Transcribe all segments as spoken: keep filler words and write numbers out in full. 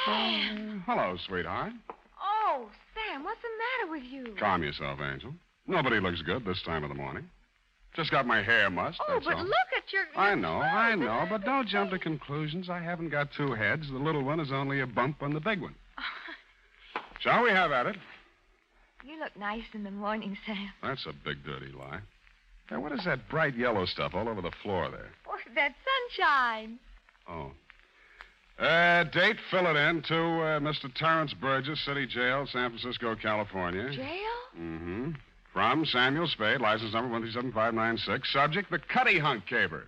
Sam! Hello, sweetheart. Oh, Sam, what's the matter with you? Calm yourself, Angel. Nobody looks good this time of the morning. Just got my hair mussed, Oh, that's but all. look at your... I know, I know, but don't jump to conclusions. I haven't got two heads. The little one is only a bump on the big one. Shall we have at it? You look nice in the morning, Sam. That's a big, dirty lie. Hey, what is that bright yellow stuff all over the floor there? Oh, that's sunshine. Oh. Uh, date, fill it in to uh, Mister Terrence Burgess, City Jail, San Francisco, California. Jail? Mm-hmm. From Samuel Spade, license number one three seven five nine six. Subject, the Cuddy Hunk caper.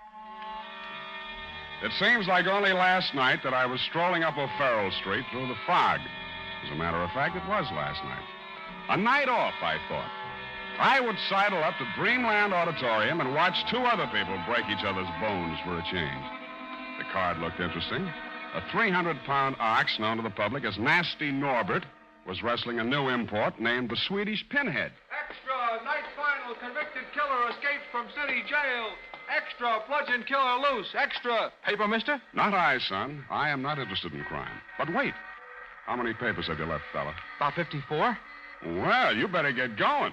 It seems like only last night that I was strolling up O'Farrell Street through the fog. As a matter of fact, it was last night. A night off, I thought. I would sidle up to Dreamland Auditorium and watch two other people break each other's bones for a change. The card looked interesting. A three hundred pound ox known to the public as Nasty Norbert was wrestling a new import named the Swedish Pinhead. Extra, night final, convicted killer escapes from city jail. Extra, bludgeon killer loose. Extra. Paper, mister? Not I, son. I am not interested in crime. But wait. How many papers have you left, fella? About fifty-four. Well, you better get going.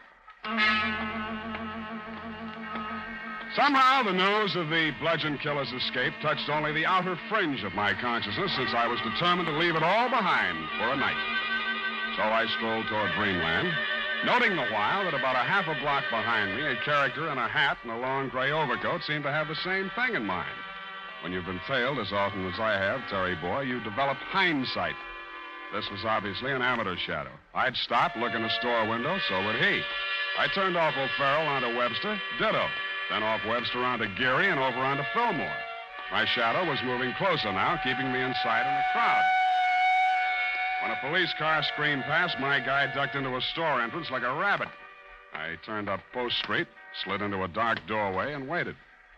Somehow the news of the bludgeon killer's escape touched only the outer fringe of my consciousness, since I was determined to leave it all behind for a night. So I strolled toward Dreamland, noting the while that about a half a block behind me, a character in a hat and a long gray overcoat seemed to have the same thing in mind. When you've been tailed as often as I have, Terry boy, you develop hindsight. This was obviously an amateur shadow. I'd stop, look in the store window, so would he. I turned off O'Farrell onto Webster, ditto. Then off Webster onto Geary and over onto Fillmore. My shadow was moving closer now, keeping me in sight in the crowd. When a police car screamed past, my guy ducked into a store entrance like a rabbit. I turned up Post Street, slid into a dark doorway, and waited.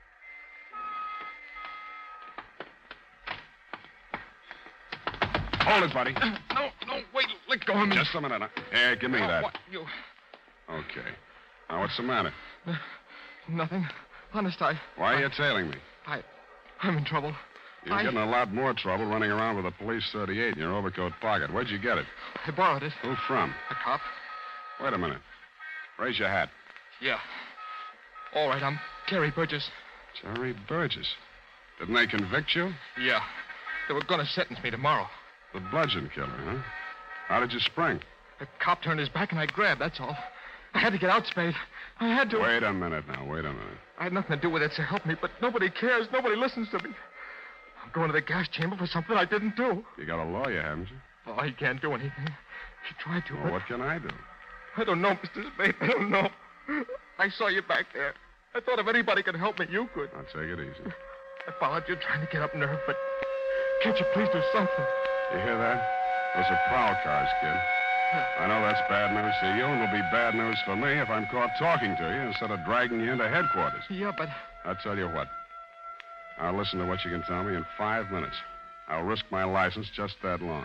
Hold it, buddy. No, no, wait, let go of me. Just a minute. Huh? Here, give me Oh, that. what, you... Okay. Now, what's the matter? Nothing. Honest, I... Why are I, you tailing me? I... I'm in trouble. You're I... getting a lot more trouble running around with a police thirty-eight in your overcoat pocket. Where'd you get it? I borrowed it. Who from? A cop. Wait a minute. Raise your hat. Yeah. All right, I'm Terry Burgess. Terry Burgess. Didn't they convict you? Yeah. They were going to sentence me tomorrow. The bludgeon killer, huh? How did you spring? The cop turned his back and I grabbed, that's all. I had to get out, Spade. I had to. Wait a minute now, wait a minute. I had nothing to do with it, so help me, but nobody cares. Nobody listens to me. I'm going to the gas chamber for something I didn't do. You got a lawyer, haven't you? Oh, he can't do anything. He tried to, Well, but... what can I do? I don't know, Mister Spade. I don't know. I saw you back there. I thought if anybody could help me, you could. Now, take it easy. I followed you trying to get up nerve, but can't you please do something? You hear that? Those are prowl cars, kid. I know that's bad news to you, and will be bad news for me if I'm caught talking to you instead of dragging you into headquarters. Yeah, but... I'll tell you what. I'll listen to what you can tell me in five minutes. I'll risk my license just that long.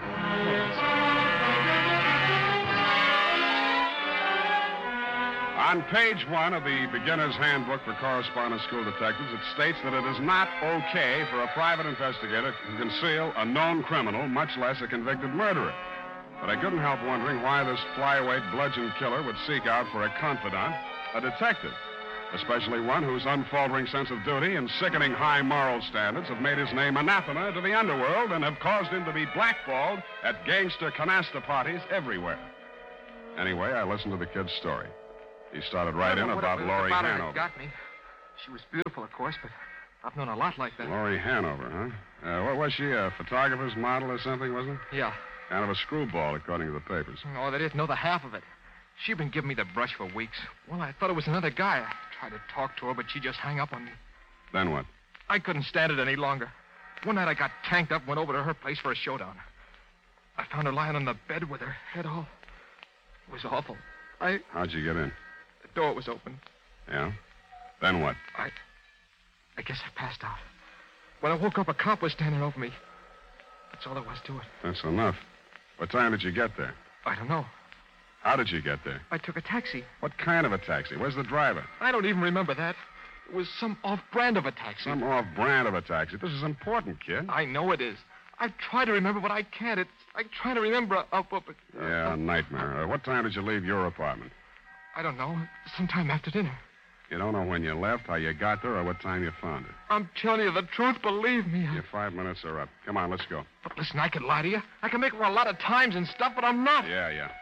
On page one of the Beginner's Handbook for Correspondence School Detectives, it states that it is not okay for a private investigator to conceal a known criminal, much less a convicted murderer. But I couldn't help wondering why this flyweight bludgeon killer would seek out for a confidant, a detective, especially one whose unfaltering sense of duty and sickening high moral standards have made his name anathema to the underworld and have caused him to be blackballed at gangster canasta parties everywhere. Anyway, I listened to the kid's story. He started right in about Laurie about Hanover. Her got me. She was beautiful, of course, but I've known a lot like that. Laurie Hanover, huh? Uh, what was she, a photographer's model or something, wasn't it? Yeah. Kind of a screwball, according to the papers. Oh, they didn't know the half of it. She'd been giving me the brush for weeks. Well, I thought it was another guy. I tried to talk to her, but she just hung up on me. Then what? I couldn't stand it any longer. One night I got tanked up and went over to her place for a showdown. I found her lying on the bed with her head all... It was awful. I... How'd you get in? The door was open. Yeah? Then what? I... I guess I passed out. When I woke up, a cop was standing over me. That's all there was to it. That's enough. What time did you get there? I don't know. How did you get there? I took a taxi. What kind of a taxi? Where's the driver? I don't even remember that. It was some off-brand of a taxi. Some off-brand of a taxi. This is important, kid. I know it is. I try to remember, but I can't. It's like trying to remember a... a, a, a Yeah, a nightmare. Uh, what time did you leave your apartment? I don't know. Sometime after dinner. You don't know when you left, how you got there, or what time you found it. I'm telling you the truth. Believe me. Your five minutes are up. Come on, let's go. But listen, I could lie to you. I can make up a lot of times and stuff, but I'm not. Yeah, yeah.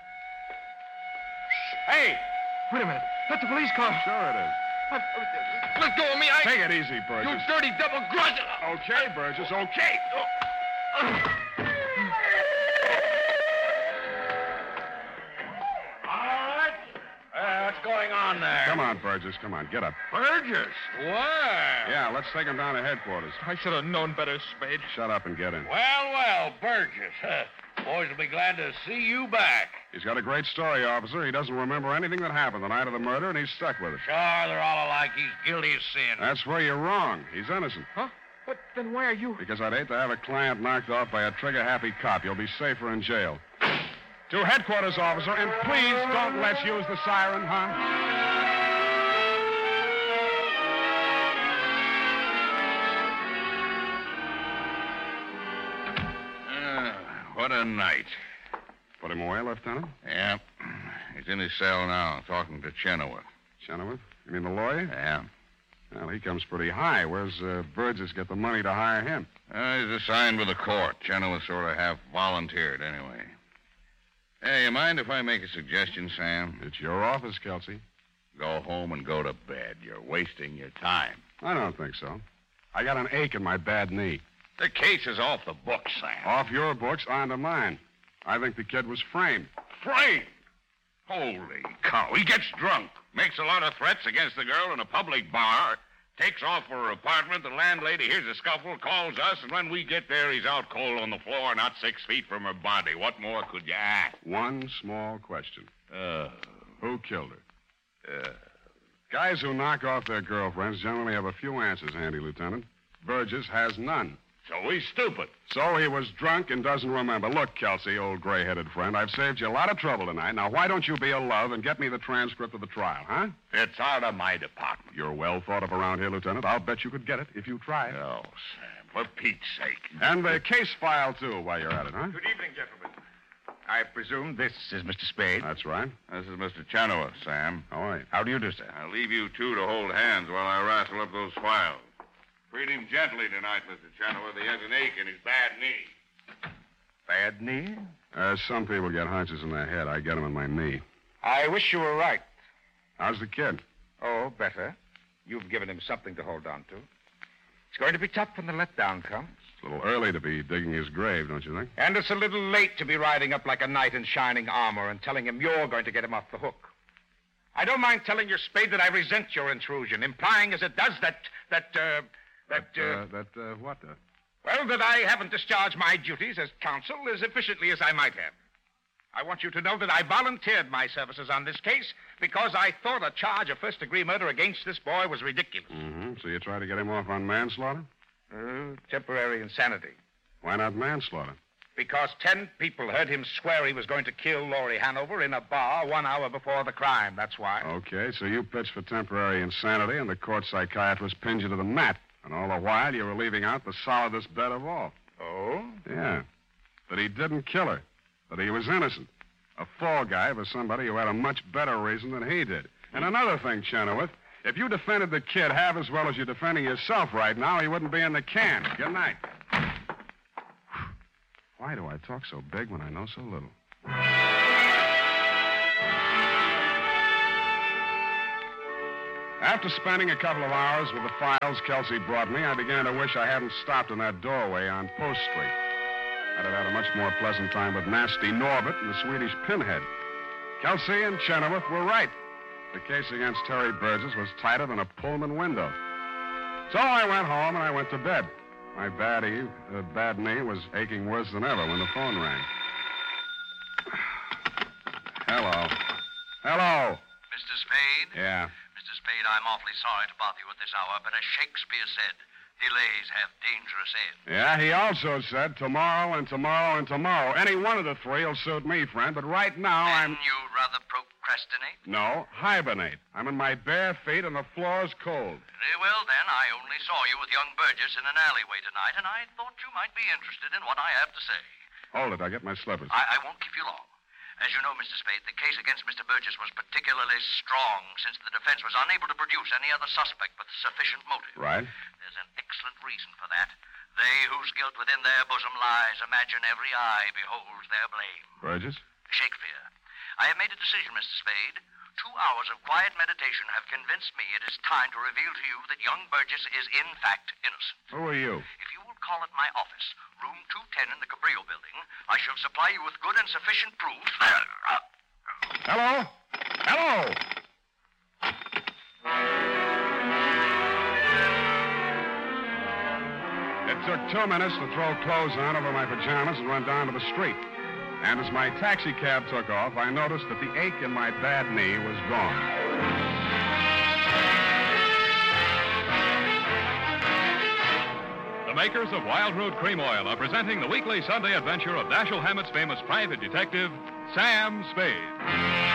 Hey! Wait a minute. That's the police car. Sure it is. Let, let go of me. I... Take it easy, You Burgess. dirty double grudge. Okay, Burgess, okay. All right. Uh, what's going on there? Come on, Burgess, come on. Get up. Burgess. Where? Yeah, let's take him down to headquarters. I should have known better, Spade. Shut up and get in. Well, well, Burgess. Huh. Boys will be glad to see you back. He's got a great story, officer. He doesn't remember anything that happened the night of the murder, and he's stuck with it. Sure, they're all alike. He's guilty of sin. That's where you're wrong. He's innocent. Huh? But then why are you... Because I'd hate to have a client knocked off by a trigger-happy cop. You'll be safer in jail. To headquarters, officer, and please don't let's use the siren, huh? Uh, what a night. Put him away, Lieutenant? Yeah. He's in his cell now, talking to Chenoweth. Chenoweth? You mean the lawyer? Yeah. Well, he comes pretty high. Where's uh, Burgess get the money to hire him? Uh, he's assigned with the court. Chenoweth sort of half volunteered, anyway. Hey, you mind if I make a suggestion, Sam? It's your office, Kelsey. Go home and go to bed. You're wasting your time. I don't think so. I got an ache in my bad knee. The case is off the books, Sam. Off your books, onto mine. I think the kid was framed. Framed? Holy cow. He gets drunk, makes a lot of threats against the girl in a public bar, takes off for her apartment. The landlady hears a scuffle, calls us, and when we get there, he's out cold on the floor, not six feet from her body. What more could you ask? One small question. Uh, Who killed her? uh, Guys who knock off their girlfriends generally have a few answers handy, Lieutenant. Burgess has none. so he's stupid. So he was drunk and doesn't remember. Look, Kelsey, old gray-headed friend, I've saved you a lot of trouble tonight. Now, why don't you be a love and get me the transcript of the trial, huh? It's out of my department. You're well thought of around here, Lieutenant. I'll bet you could get it if you tried. Oh, Sam, for Pete's sake. And the case file, too, while you're at it, huh? Good evening, gentlemen. I presume this is Mister Spade. That's right. This is Mister Chenoweth, Sam. All right. How do you do, sir? I'll leave you two to hold hands while I wrestle up those files. Treat him gently tonight, Mister Chenoweth. He has an ache in his bad knee. Bad knee? Uh, some people get hunches in their head. I get them in my knee. I wish you were right. How's the kid? Oh, better. You've given him something to hold on to. It's going to be tough when the letdown comes. It's a little early to be digging his grave, don't you think? And it's a little late to be riding up like a knight in shining armor and telling him you're going to get him off the hook. I don't mind telling your Spade that I resent your intrusion, implying as it does that, that, uh, that, uh, uh, that, uh, what? Uh, well, that I haven't discharged my duties as counsel as efficiently as I might have. I want you to know that I volunteered my services on this case because I thought a charge of first-degree murder against this boy was ridiculous. mm-hmm. So you try to get him off on manslaughter? Uh, temporary insanity. Why not manslaughter? Because ten people heard him swear he was going to kill Laurie Hanover in a bar one hour before the crime. That's why. Okay, so you pitched for temporary insanity, and the court psychiatrist pinned you to the mat. And all the while, you were leaving out the solidest bet of all. Oh? Yeah. That he didn't kill her. That he was innocent. A fall guy for somebody who had a much better reason than he did. And another thing, Chenoweth, if you defended the kid half as well as you're defending yourself right now, he wouldn't be in the can. Good night. Why do I talk so big when I know so little? After spending a couple of hours with the files Kelsey brought me, I began to wish I hadn't stopped in that doorway on Post Street. I'd have had a much more pleasant time with Nasty Norbert and the Swedish Pinhead. Kelsey and Chenoweth were right. The case against Terry Burgess was tighter than a Pullman window. So I went home and I went to bed. My bad, e- uh, bad knee was aching worse than ever when the phone rang. Hello. Hello. Mister Spade? Yeah. Mister Spade, I'm awfully sorry to bother you at this hour, but as Shakespeare said, delays have dangerous ends. Yeah, he also said tomorrow and tomorrow and tomorrow. Any one of the three will suit me, friend, but right now Then I'm... you'd rather procrastinate procrastinate? No, hibernate. I'm in my bare feet and the floor's cold. Very well, then. I only saw you with young Burgess in an alleyway tonight, and I thought you might be interested in what I have to say. Hold it. I get my slippers. I, I won't keep you long. As you know, Mister Spade, the case against Mister Burgess was particularly strong since the defense was unable to produce any other suspect with sufficient motive. Right. There's an excellent reason for that. They whose guilt within their bosom lies imagine every eye beholds their blame. Burgess? Shakespeare. I have made a decision, Mister Spade. Two hours of quiet meditation have convinced me it is time to reveal to you that young Burgess is in fact innocent. Who are you? If you will call at my office, room two ten in the Cabrillo building, I shall supply you with good and sufficient proof. Hello? Hello? It took two minutes to throw clothes on over my pajamas and run down to the street. And as my taxi cab took off, I noticed that the ache in my bad knee was gone. The makers of Wild Root Cream Oil are presenting the weekly Sunday adventure of Dashiell Hammett's famous private detective, Sam Spade.